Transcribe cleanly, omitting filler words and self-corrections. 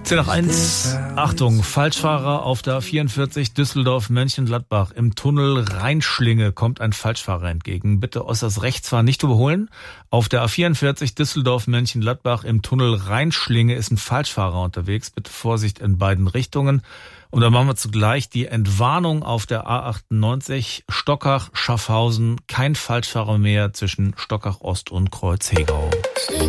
10 nach 1. Achtung, Falschfahrer auf der A44 Düsseldorf-Mönchengladbach. Im Tunnel Rheinschlinge kommt ein Falschfahrer entgegen. Bitte äußerst rechts fahren, nicht überholen. Auf der A44 Düsseldorf-Mönchengladbach im Tunnel Rheinschlinge ist ein Falschfahrer unterwegs. Bitte Vorsicht in beiden Richtungen. Und dann machen wir zugleich die Entwarnung auf der A98 Stockach-Schaffhausen. Kein Falschfahrer mehr zwischen Stockach Ost und Kreuz Hegau.